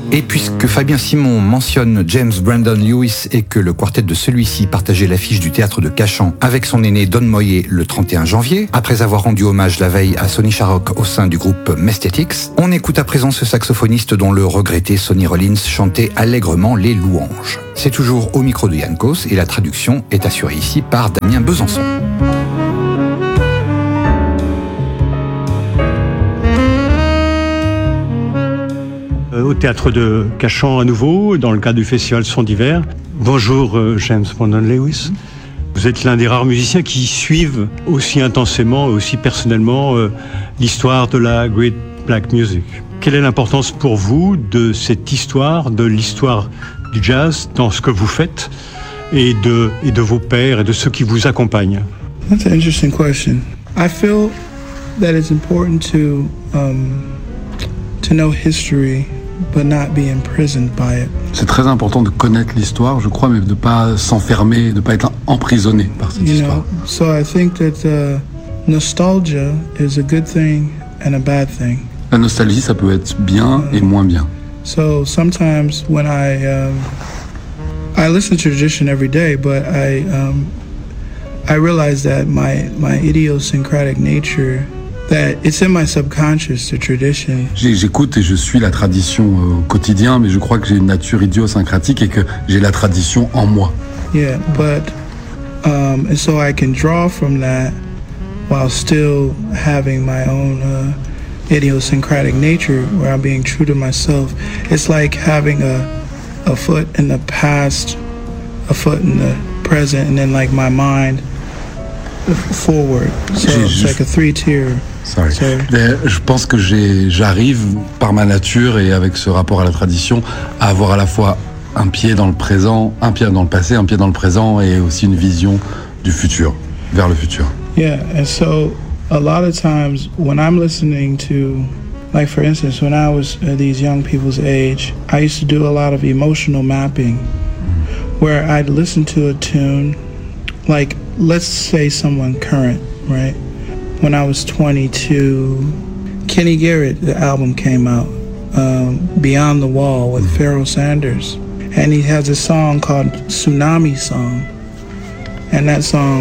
Et puisque Fabien Simon mentionne James Brandon Lewis et que le quartet de celui-ci partageait l'affiche du théâtre de Cachan avec son aîné Don Moyer le 31 janvier, après avoir rendu hommage la veille à Sonny Sharrock au sein du groupe Mestetics, on écoute à présent ce saxophoniste dont le regretté Sonny Rollins chantait allègrement les louanges. C'est toujours au micro de Yann Kos et la traduction est assurée ici par Damien Besançon. Au théâtre de Cachan à nouveau, dans le cadre du festival Son d'hiver. Bonjour James Brandon Lewis. Vous êtes l'un des rares musiciens qui suivent aussi intensément et aussi personnellement l'histoire de la Great Black Music. Quelle est l'importance pour vous de cette histoire, de l'histoire du jazz dans ce que vous faites et de vos pairs et de ceux qui vous accompagnent? That's an interesting question. I feel that it's important to know history but not be imprisoned by it. C'est très important de connaître l'histoire, je crois, mais de ne pas s'enfermer, de ne pas être emprisonné par cette histoire. So I think that nostalgia is a good thing and a bad thing. La nostalgie, ça peut être bien et moins bien. So sometimes when I listen to tradition every day, but I realize that my idiosyncratic nature, that it's in my subconscious, the tradition. J'écoute et je suis la tradition au quotidien, mais je crois que j'ai une nature idiosyncratique et que j'ai la tradition en moi. Yeah, but and so I can draw from that while still having my own idiosyncratic nature, where I'm being true to myself. It's like having a foot in the past, a foot in the present, and then like my mind forward. So it's like a three-tier. Sorry. Je pense que j'arrive par ma nature et avec ce rapport à la tradition à avoir à la fois un pied dans le présent, un pied dans le passé, un pied dans le présent et aussi une vision du futur, vers le futur. Yeah, and so a lot of times when I'm listening to, like for instance, when I was these young people's age, I used to do a lot of emotional mapping where I'd listen to a tune, like let's say someone current, right? When I was 22, Kenny Garrett, the album came out, Beyond the Wall with Pharoah Sanders. And he has a song called Tsunami Song. And that song